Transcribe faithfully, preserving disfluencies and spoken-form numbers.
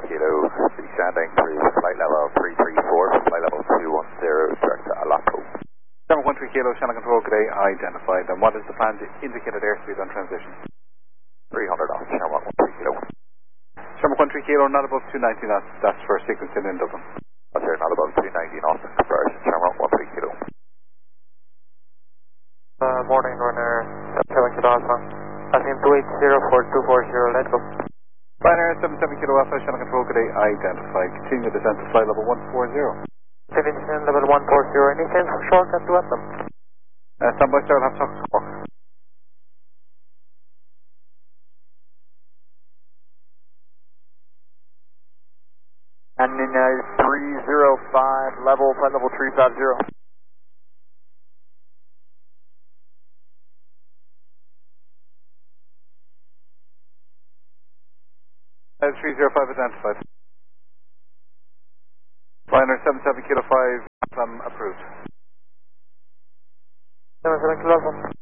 kilo, descending through flight level three three four, flight level two one zero, direct to Alapo. seven one three kilo, channel control, good day, identified. And what is the planned indicated airspeed on transition? three hundred knots, Sherman one three kilo. Sherman one three kilo, not above two ninety knots, that's for sequencing in Dublin. That's here, not above two ninety knots, conversion, Sherman one three kilo. Uh, morning, runner seven kilo Alpha. A S I M two eight zero four two four zero, let's go. Ryanair seven seven kilo Alpha, channel control, good day, identified. Continue descent to flight level one four zero. Descent level one four zero, any sense for shortcut to Epsom? Uh, standby, sir, I'll have talk squawk. And then uh, three zero five, level, flight level three five zero. Uh, three zero five identified. Ryanair seven seven kilo five, um, approved. seven seven kilo Alpha.